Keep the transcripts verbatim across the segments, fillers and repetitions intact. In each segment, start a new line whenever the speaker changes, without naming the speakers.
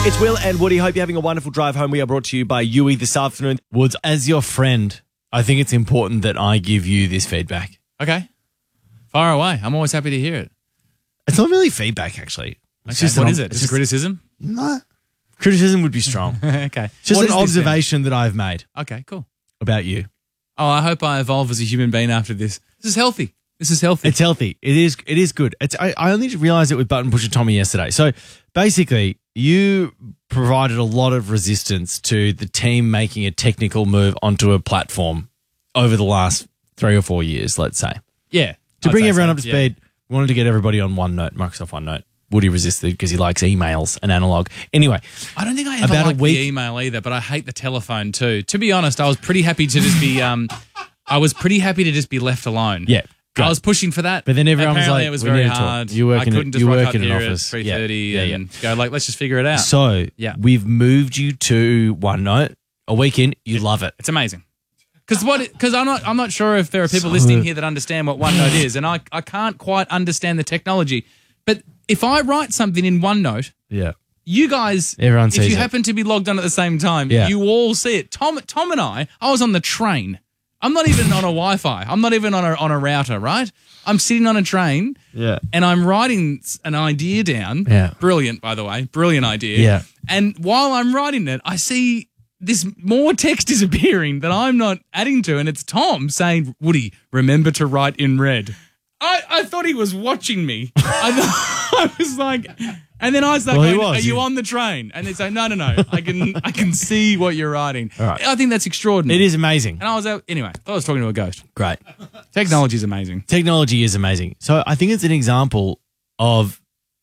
It's Will and Woody. Hope you're having a wonderful drive home. We are brought to you by U E this afternoon.
Woods, as your friend, I think it's important that I give you this feedback.
Okay. Fire away. I'm always happy to hear it.
It's not really feedback, actually. It's
Okay,
just
what
an
is
ob-
it?
it's
Just a
just-
criticism?
No. Criticism would be strong.
Okay.
Just
What
an
is this then?
observation that I've made
Okay, cool.
about you.
Oh, I hope I evolve as a human being after this. This is healthy. This is healthy.
It's healthy. It is. It is good. It's. I, I only realized it with Button Pusher Tommy yesterday. So basically, you provided a lot of resistance to the team making a technical move onto a platform over the last three or four years, let's say.
yeah.
To
I'd
bring
say
everyone
so,
up to
yeah.
speed, we wanted to get everybody on OneNote, Microsoft OneNote. Woody resisted because he likes emails and analog. Anyway,
I don't think I ever
About a
liked
week-
the email either, but I hate the telephone too. To be honest, I was pretty happy to just be. Um, I was pretty happy to just be left alone.
yeah.
I was pushing for that,
But then everyone was
Apparently
like,
it was
"We
very
need to talk."
hard.
You work
I
in a-
couldn't just
you
rock
work
up
in an
here
office.
at three
Yeah.
thirty
Yeah, yeah.
and go like, let's just figure it out.
So
Yeah.
we've moved you to OneNote. A week in, you love it.
It's amazing. Because what? Because I'm not. I'm not sure if there are people listening here that understand what OneNote is, and I I can't quite understand the technology. But if I write something in OneNote,
Yeah.
you guys,
Everyone
if
sees
you
it.
happen to be logged on at the same time,
Yeah.
you all see it. Tom, Tom and I, I was on the train. I'm not even on a Wi-Fi. I'm not even on a on a router. Right? I'm sitting on a train.
Yeah.
And I'm writing an idea down.
Yeah.
Brilliant, by the way. Brilliant idea.
Yeah.
And while I'm writing it, I see this more text is appearing that I'm not adding to, and it's Tom saying, Woody, remember to write in red. I, I thought he was watching me. I, th- I was like, and then I was like,
Well, he
going,
was.
are you
He-
on the train? And they say, no, no, no. I can I can see what you're writing.
All right.
I think that's extraordinary.
It is amazing.
And I was out, anyway, I was talking to a ghost.
Great.
Technology is amazing.
Technology is amazing. So I think it's an example of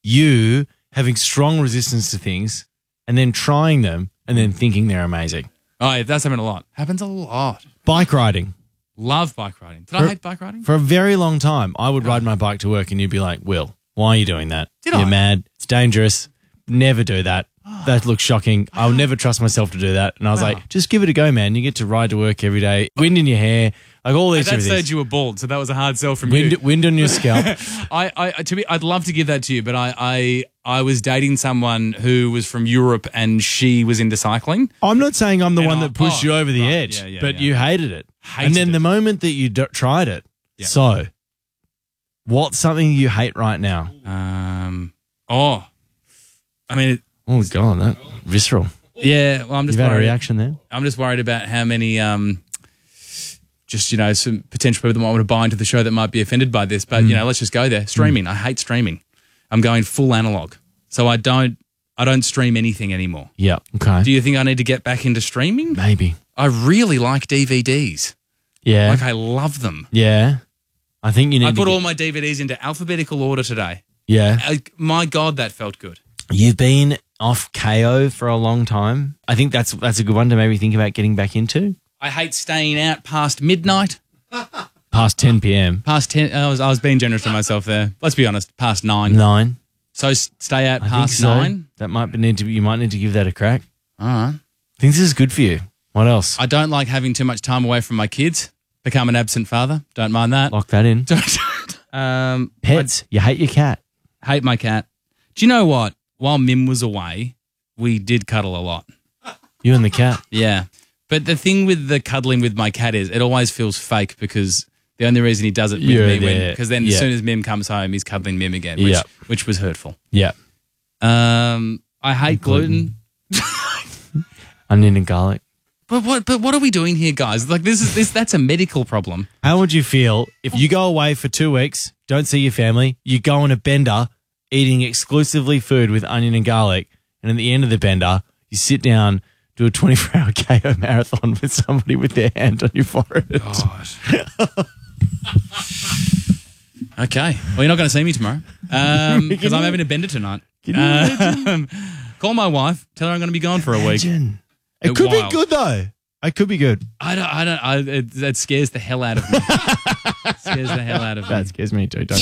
you having strong resistance to things and then trying them and then thinking they're amazing.
Oh, yeah, that's happened a lot. Happens a lot.
Bike riding.
Love bike riding. Did
For-
I hate bike riding?
For a very long time, I would ride my bike to work and you'd be like, Will, why are you doing that?
Did
You're
I?
mad. It's dangerous. Never do that. That looks shocking. I would never trust myself to do that. And I was
Wow.
like, just give it a go, man. You get to ride to work every day. Wind in your hair. Like all
At
these
that
different
stage,
things.
you were bald, so that was a hard sell from
Wind,
you.
wind on your scalp.
I, I, to be, I'd love to give that to you, but I, I, I was dating someone who was from Europe, and she was into cycling.
I'm not saying I'm the
And
one
I-
that pushed
oh,
you over the
right.
edge,
Yeah, yeah,
but
yeah.
you hated it.
Hated
and then
it.
the moment that you d- tried it,
Yeah.
so what's something you hate right now?
Um, oh, I mean, it,
Oh, God, that visceral.
yeah. Well, I'm just
You've had a
worried.
reaction there?
I'm just worried about how many, um, just you know, some potential people that might want to buy into the show that might be offended by this. But
Mm.
you know, let's just go there. Streaming. I hate streaming. I'm going full analog, so I don't, I don't stream anything anymore.
Yeah. Okay.
Do you think I need to get back into streaming?
Maybe.
I really like D V Ds.
Yeah.
Like I love them.
Yeah. I think you need
I
to
put
get-
all my D V Ds into alphabetical order today.
Yeah.
I, my God, that felt good.
You've been off K O for a long time. I think that's that's a good one to maybe think about getting back into.
I hate staying out past midnight,
Past ten p.m.
past ten. I was I was being generous to myself there. Let's be honest, past nine.
Nine.
So s- stay out
I think
past
so.
nine.
That might be need to be, you might need to give that a crack.
All right.
I think this is good for you. What else?
I don't like having too much time away from my kids. Become an absent father. Don't mind that.
Lock that in.
um,
Pets. You hate your cat.
I hate my cat. Do you know what? While Mim was away, we did cuddle a lot.
You and the cat.
Yeah. But the thing with the cuddling with my cat is it always feels fake because the only reason he does it with
You're
me
there.
when because then
Yeah.
as soon as Mim comes home, he's cuddling Mim again, which,
Yeah.
which was hurtful.
Yeah.
Um, I hate gluten.
Onion and garlic.
But what but what are we doing here, guys? Like this is this that's a medical problem.
How would you feel if you go away for two weeks, don't see your family, you go on a bender eating exclusively food with onion and garlic, and at the end of the bender, you sit down, do a twenty-four hour K O marathon with somebody with their hand on your forehead?
God. Okay. Well, you're not going to see me tomorrow because I'm having a bender tonight. Um, call my wife. Tell her I'm going to be gone for a week.
Imagine. It
They're
could
wild.
be good though. It could be good.
I don't. I don't. I, it, that scares the hell out of me. Scares the hell out of me.
That scares me too. Don't